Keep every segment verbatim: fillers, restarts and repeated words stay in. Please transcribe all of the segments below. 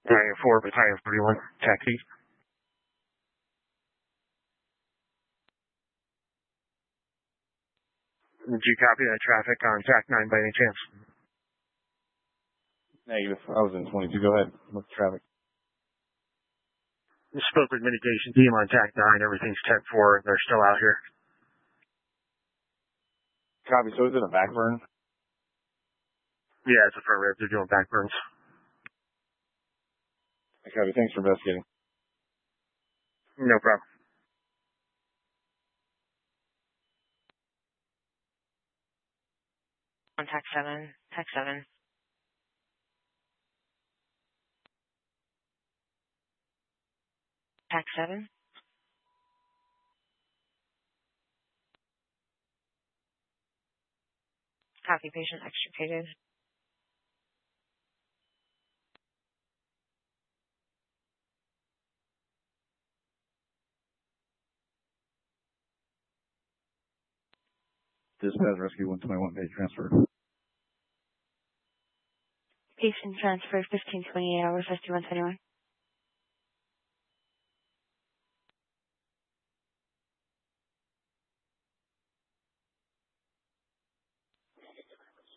nine four, Battalion thirty-one, taxi. Did you copy that traffic on track nine by any chance? Negative. I was in twenty-two. Go ahead. What's the traffic? You spoke with mitigation team on track nine. Everything's ten four. They're still out here. Copy. So is it a back burn? Yeah, it's a front rib. They're doing back burns. Copy. Thanks for investigating. No problem. On tax seven, tax seven. Tax seven. Copy, patient extricated. Dispatch rescue one twenty-one, page transfer. Patient transfer fifteen twenty-eight hours, fifty-one twenty-one.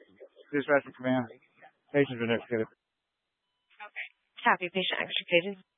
Dispatch from command. Patient's been extricated. Copy, patient extricated.